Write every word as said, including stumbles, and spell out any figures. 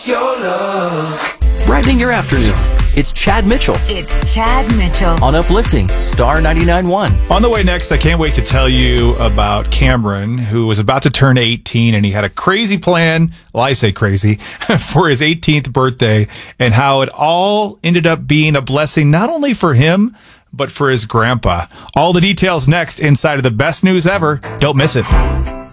what's your love? Brightening your afternoon. It's Chad Mitchell It's Chad Mitchell. on Uplifting Star ninety-nine point one. On the way next, I can't wait to tell you about Cameron, who was about to turn eighteen, and he had a crazy plan, well, I say crazy, for his eighteenth birthday, and how it all ended up being a blessing not only for him, but for his grandpa. All the details next inside of the best news ever. Don't miss it.